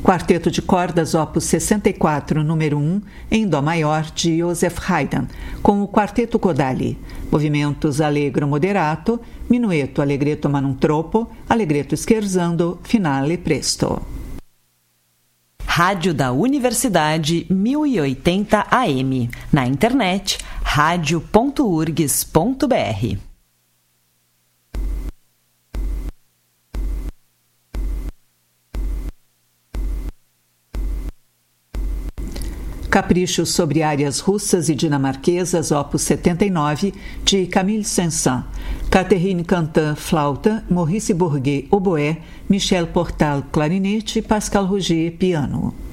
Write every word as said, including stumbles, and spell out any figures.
Quarteto de cordas opus sessenta e quatro, número um, em dó maior, de Joseph Haydn, com o Quarteto Kodály. Movimentos allegro moderato, minueto allegretto ma non troppo, allegretto scherzando, finale presto. Rádio da Universidade mil e oitenta A M. Na internet, radio ponto urgs ponto br. Caprichos sobre áreas russas e dinamarquesas, opus setenta e nove, de Camille Saint-Saëns. Catherine Cantin, flauta, Maurice Bourget, oboé, Michel Portal, clarinete, Pascal Roger, piano.